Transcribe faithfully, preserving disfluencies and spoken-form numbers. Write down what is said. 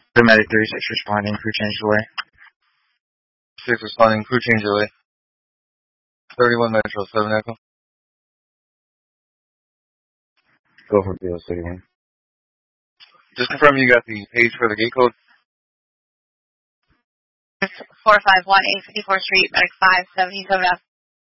The medic thirty-six responding, crew change delay. six responding, crew change delay. thirty-one Metro, seven Echo. Go for B O thirty-one. Just confirm you got the page for the gate code. four five one eight fifty-fourth Street, medic five seventy-seven F.